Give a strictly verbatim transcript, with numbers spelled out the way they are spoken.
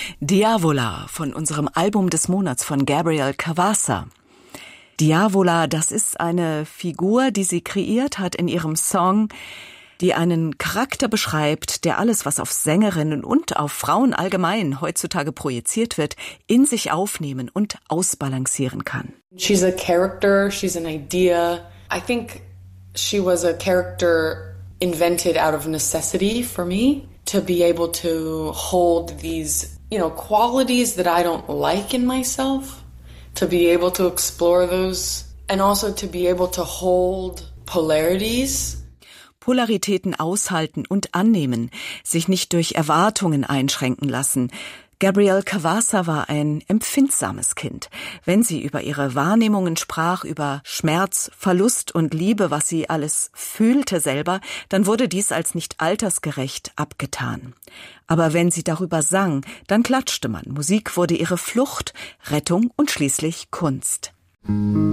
Diavola von unserem Album des Monats von Gabriel Cavassa. Diavola, das ist eine Figur, die sie kreiert hat in ihrem Song, die einen Charakter beschreibt, der alles, was auf Sängerinnen und auf Frauen allgemein heutzutage projiziert wird, in sich aufnehmen und ausbalancieren kann. She's a character, she's an idea. I think she was a character invented out of necessity for me to be able to hold these, you know, qualities that I don't like in myself, to be able to explore those and also to be able to hold polarities. Polaritäten aushalten und annehmen, sich nicht durch Erwartungen einschränken lassen. Gabriel Cavassa war ein empfindsames Kind. Wenn sie über ihre Wahrnehmungen sprach, über Schmerz, Verlust und Liebe, was sie alles fühlte selber, dann wurde dies als nicht altersgerecht abgetan. Aber wenn sie darüber sang, dann klatschte man. Musik wurde ihre Flucht, Rettung und schließlich Kunst.